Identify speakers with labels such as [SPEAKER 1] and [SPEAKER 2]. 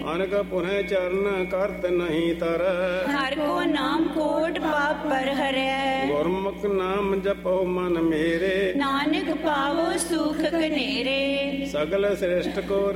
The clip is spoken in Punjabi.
[SPEAKER 1] ਅਨਕ ਪੁਨਹ ਚਰਨ ਕਰਤ ਨਹੀਂ ਤਰ।
[SPEAKER 2] ਹਰ ਕੋ ਨਾਮ ਕੋਟ ਪਾਪ ਪਰ ਹਰੈ।
[SPEAKER 1] ਗੁਰਮੁਖ ਨਾਮ ਜਪੋ ਮਨ ਮੇਰੇ,
[SPEAKER 2] ਨਾਨਕ ਪਾਵੋ ਸੁਖ ਕਨੇਰੇ।
[SPEAKER 1] ਸਗਲ ਸ੍ਰਿਸ਼ਟ ਕੋ